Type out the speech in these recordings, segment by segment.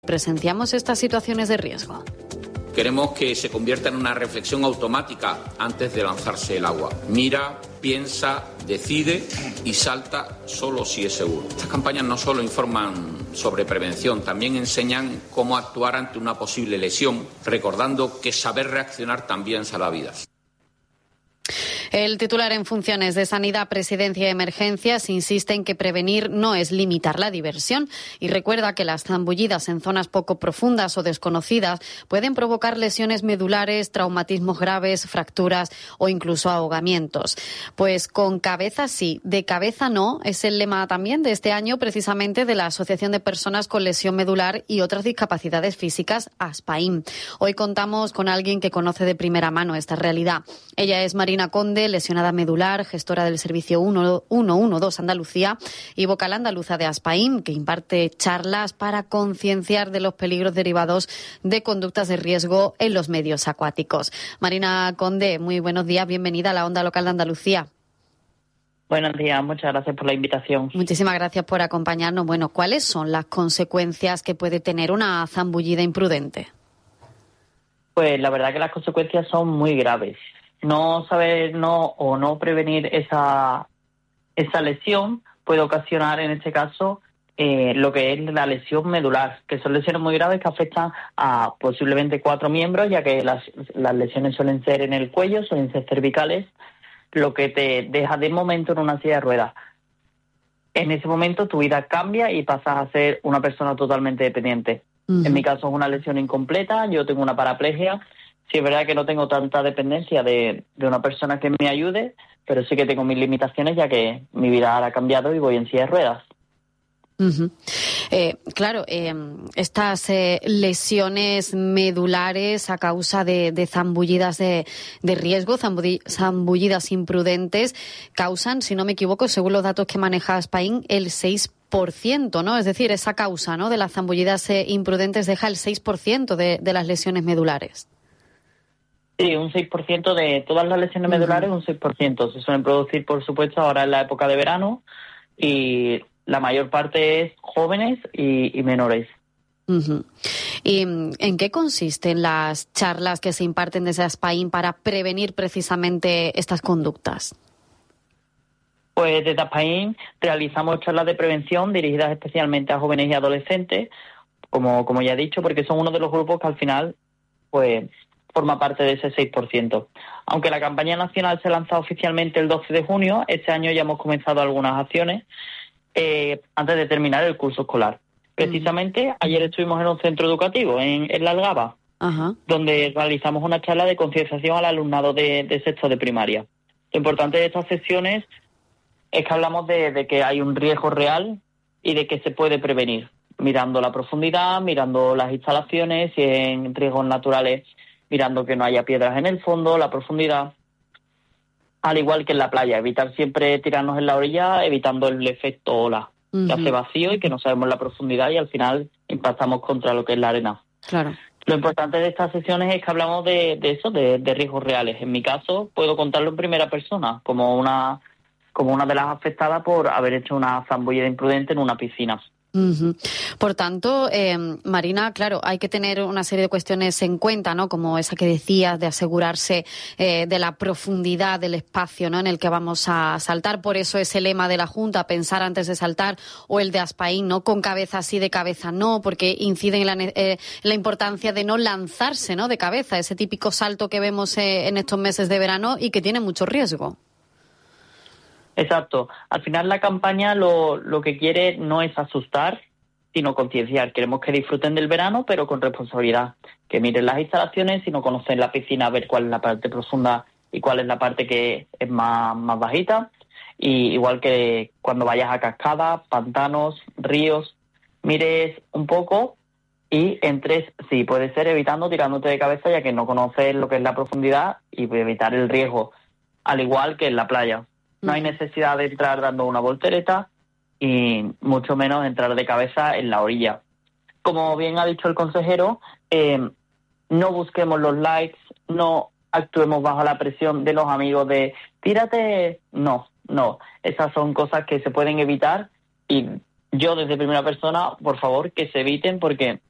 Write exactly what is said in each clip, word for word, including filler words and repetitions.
Presenciamos estas situaciones de riesgo. Queremos que se convierta en una reflexión automática antes de lanzarse el agua. Mira, piensa, decide y salta solo si es seguro. Estas campañas no solo informan sobre prevención, también enseñan cómo actuar ante una posible lesión, recordando que saber reaccionar también salva vidas. El titular en funciones de Sanidad, Presidencia y Emergencias insiste en que prevenir no es limitar la diversión y recuerda que las zambullidas en zonas poco profundas o desconocidas pueden provocar lesiones medulares, traumatismos graves, fracturas o incluso ahogamientos. Pues con cabeza sí, de cabeza no, es el lema también de este año precisamente de la Asociación de Personas con Lesión Medular y otras discapacidades físicas, ASPAIM. Hoy contamos con alguien que conoce de primera mano esta realidad. Ella es Marina Conde, lesionada medular, gestora del servicio uno uno dos Andalucía y vocal andaluza de ASPAIM, que imparte charlas para concienciar de los peligros derivados de conductas de riesgo en los medios acuáticos. Marina Conde, muy buenos días, bienvenida a la Onda Local de Andalucía. Buenos días, muchas gracias por la invitación. Muchísimas gracias por acompañarnos. Bueno, ¿cuáles son las consecuencias que puede tener una zambullida imprudente? Pues la verdad que las consecuencias son muy graves. No saber no o no prevenir esa esa lesión puede ocasionar, en este caso, eh, lo que es la lesión medular, que son lesiones muy graves que afectan a posiblemente cuatro miembros, ya que las, las lesiones suelen ser en el cuello, suelen ser cervicales, lo que te deja de momento en una silla de ruedas. En ese momento tu vida cambia y pasas a ser una persona totalmente dependiente. Uh-huh. En mi caso es una lesión incompleta, yo tengo una paraplegia. Sí, es verdad que no tengo tanta dependencia de, de una persona que me ayude, pero sí que tengo mis limitaciones, ya que mi vida ha cambiado y voy en silla de ruedas. Uh-huh. Eh, claro, eh, estas eh, lesiones medulares a causa de, de zambullidas de, de riesgo, zambull- zambullidas imprudentes, causan, si no me equivoco, según los datos que maneja ASPAIM, el seis por ciento, ¿no? Es decir, esa causa, ¿no?, de las zambullidas eh, imprudentes deja el seis por ciento de, de las lesiones medulares. Sí, un seis por ciento de todas las lesiones medulares, uh-huh. un seis por ciento. Se suelen producir, por supuesto, ahora en la época de verano y la mayor parte es jóvenes y, y menores. Uh-huh. ¿Y en qué consisten las charlas que se imparten desde ASPAIM para prevenir precisamente estas conductas? Pues desde ASPAIM realizamos charlas de prevención dirigidas especialmente a jóvenes y adolescentes, como, como ya he dicho, porque son uno de los grupos que al final, pues, forma parte de ese seis por ciento. Aunque la campaña nacional se lanza oficialmente el doce de junio, este año ya hemos comenzado algunas acciones eh, antes de terminar el curso escolar. Precisamente uh-huh. ayer estuvimos en un centro educativo, en, en La Algaba, uh-huh. donde realizamos una charla de concienciación al alumnado de, de sexto de primaria. Lo importante de estas sesiones es que hablamos de, de que hay un riesgo real y de que se puede prevenir, mirando la profundidad, mirando las instalaciones, si en riesgos naturales, mirando que no haya piedras en el fondo, la profundidad, al igual que en la playa, evitar siempre tirarnos en la orilla, evitando el efecto ola, uh-huh. que hace vacío y que no sabemos la profundidad y al final impactamos contra lo que es la arena. Claro. Lo importante de estas sesiones es que hablamos de, de eso, de, de riesgos reales. En mi caso, puedo contarlo en primera persona, como una, como una de las afectadas por haber hecho una zambullida imprudente en una piscina. Uh-huh. Por tanto, eh, Marina, claro, hay que tener una serie de cuestiones en cuenta, ¿no? Como esa que decías, de asegurarse eh, de la profundidad del espacio, ¿no?, en el que vamos a saltar. Por eso ese lema de la Junta, pensar antes de saltar, o el de ASPAIM, ¿no?, con cabeza sí, de cabeza no, porque incide en la, eh, en la importancia de no lanzarse, ¿no?, de cabeza, ese típico salto que vemos eh, en estos meses de verano y que tiene mucho riesgo. Exacto. Al final la campaña lo, lo que quiere no es asustar, sino concienciar. Queremos que disfruten del verano, pero con responsabilidad. Que miren las instalaciones, si no conocen la piscina, ver cuál es la parte profunda y cuál es la parte que es más, más bajita. Y igual que cuando vayas a cascadas, pantanos, ríos, mires un poco y entres, sí, puede ser evitando tirándote de cabeza, ya que no conoces lo que es la profundidad, y evitar el riesgo, al igual que en la playa. No hay necesidad de entrar dando una voltereta y mucho menos entrar de cabeza en la orilla. Como bien ha dicho el consejero, eh, no busquemos los likes, no actuemos bajo la presión de los amigos de tírate. No, no. Esas son cosas que se pueden evitar y yo desde primera persona, por favor, que se eviten, porque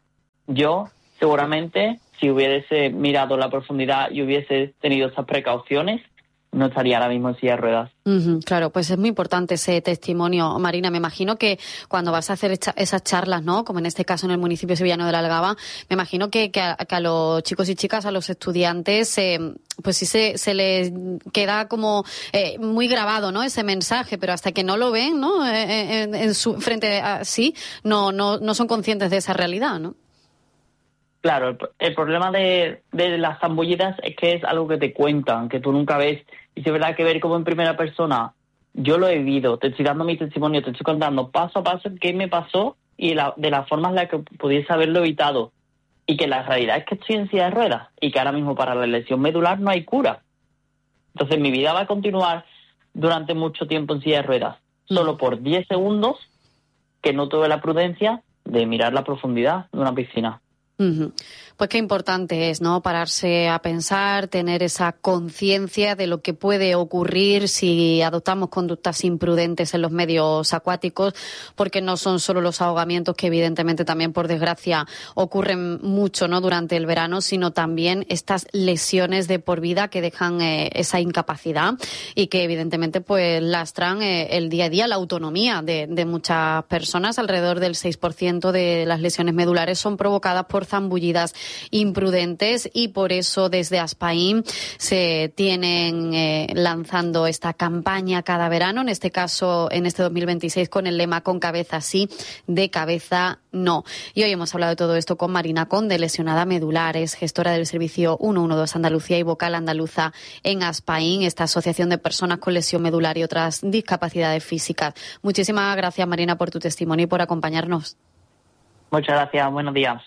yo seguramente, si hubiese mirado la profundidad y hubiese tenido esas precauciones, no estaría ahora mismo en silla de ruedas. Uh-huh, claro, pues es muy importante ese testimonio, Marina. Me imagino que cuando vas a hacer echa, esas charlas, ¿no? Como en este caso en el municipio sevillano de La Algaba, me imagino que, que, a, que a los chicos y chicas, a los estudiantes, eh, pues sí se, se les queda como eh, muy grabado, ¿no? Ese mensaje, pero hasta que no lo ven, ¿no? Eh, en, en su, frente a sí, no, no, no son conscientes de esa realidad, ¿no? Claro, el, el problema de, de las zambullidas es que es algo que te cuentan, que tú nunca ves. Y si es verdad que ver como en primera persona, yo lo he vivido, te estoy dando mi testimonio, te estoy contando paso a paso qué me pasó y la, de la forma en la que pudiese haberlo evitado. Y que la realidad es que estoy en silla de ruedas y que ahora mismo para la lesión medular no hay cura. Entonces mi vida va a continuar durante mucho tiempo en silla de ruedas, solo por diez segundos que no tuve la prudencia de mirar la profundidad de una piscina. Uh-huh. Pues qué importante es, ¿no? Pararse a pensar, tener esa conciencia de lo que puede ocurrir si adoptamos conductas imprudentes en los medios acuáticos, porque no son solo los ahogamientos, que evidentemente también, por desgracia, ocurren mucho, ¿no? Durante el verano, sino también estas lesiones de por vida que dejan eh, esa incapacidad y que evidentemente pues lastran eh, el día a día, la autonomía de, de muchas personas. Alrededor del seis por ciento de las lesiones medulares son provocadas por zambullidas imprudentes y por eso desde Aspain se tienen eh, lanzando esta campaña cada verano, en este caso en este dos mil veintiséis con el lema "con cabeza sí, de cabeza no". Y hoy hemos hablado de todo esto con Marina Conde, lesionada medular, es gestora del servicio ciento doce Andalucía y vocal andaluza en Aspain, esta asociación de personas con lesión medular y otras discapacidades físicas. Muchísimas gracias, Marina, por tu testimonio y por acompañarnos. Muchas gracias, buenos días.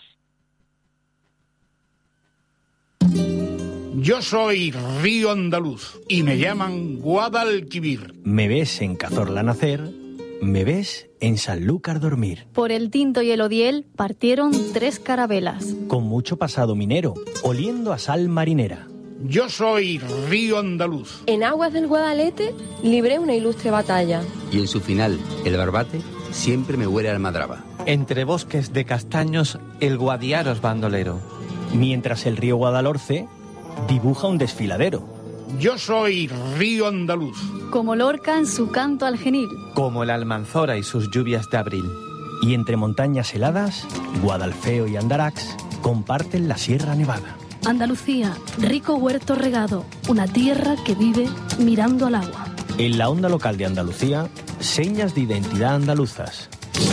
Yo soy Río Andaluz y me llaman Guadalquivir. Me ves en Cazorla nacer, me ves en Sanlúcar dormir. Por el Tinto y el Odiel partieron tres carabelas. Con mucho pasado minero, oliendo a sal marinera. Yo soy Río Andaluz. En aguas del Guadalete libré una ilustre batalla. Y en su final, el Barbate siempre me huele a almadraba. Entre bosques de castaños, el Guadiaro es bandolero. Mientras el río Guadalhorce dibuja un desfiladero. Yo soy Río Andaluz. Como Lorca en su canto al genil. Como el Almanzora y sus lluvias de abril. Y entre montañas heladas, Guadalfeo y Andarax comparten la Sierra Nevada. Andalucía, rico huerto regado, una tierra que vive mirando al agua. En la onda local de Andalucía, señas de identidad andaluzas.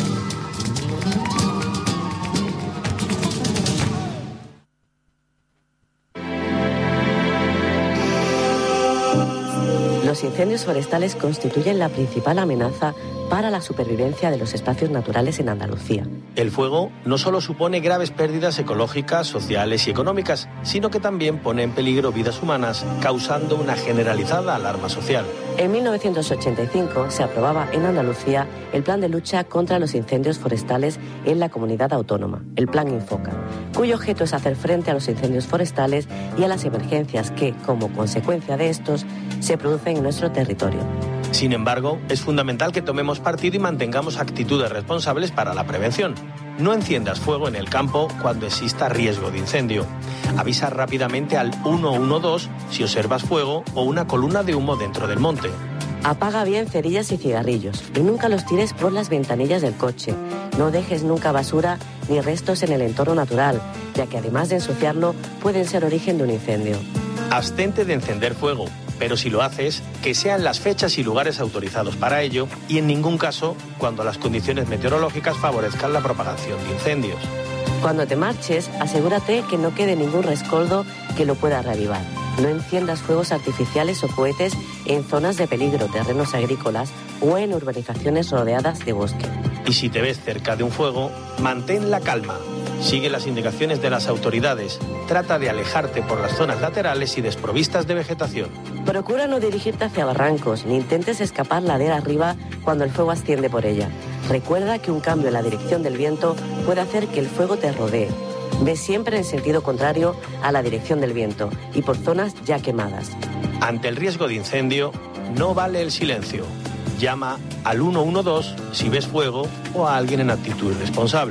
Los incendios forestales constituyen la principal amenaza para la supervivencia de los espacios naturales en Andalucía. El fuego no solo supone graves pérdidas ecológicas, sociales y económicas, sino que también pone en peligro vidas humanas, causando una generalizada alarma social. En mil novecientos ochenta y cinco se aprobaba en Andalucía el Plan de Lucha contra los Incendios Forestales en la Comunidad Autónoma, el Plan Infoca, cuyo objeto es hacer frente a los incendios forestales y a las emergencias que, como consecuencia de estos, se producen en nuestro territorio. Sin embargo, es fundamental que tomemos partido y mantengamos actitudes responsables para la prevención. No enciendas fuego en el campo cuando exista riesgo de incendio. Avisa rápidamente al uno uno dos si observas fuego o una columna de humo dentro del monte. Apaga bien cerillas y cigarrillos y nunca los tires por las ventanillas del coche. No dejes nunca basura ni restos en el entorno natural, ya que además de ensuciarlo, pueden ser origen de un incendio. Abstente de encender fuego, pero si lo haces, que sean las fechas y lugares autorizados para ello y en ningún caso cuando las condiciones meteorológicas favorezcan la propagación de incendios. Cuando te marches, asegúrate que no quede ningún rescoldo que lo pueda reavivar. No enciendas fuegos artificiales o cohetes en zonas de peligro, terrenos agrícolas o en urbanizaciones rodeadas de bosque. Y si te ves cerca de un fuego, mantén la calma. Sigue las indicaciones de las autoridades. Trata de alejarte por las zonas laterales y desprovistas de vegetación. Procura no dirigirte hacia barrancos, ni intentes escapar ladera arriba cuando el fuego asciende por ella. Recuerda que un cambio en la dirección del viento puede hacer que el fuego te rodee. Ve siempre en sentido contrario a la dirección del viento y por zonas ya quemadas. Ante el riesgo de incendio, no vale el silencio. Llama al uno uno dos si ves fuego o a alguien en actitud irresponsable.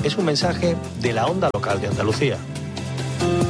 Es un mensaje de la Onda Local de Andalucía.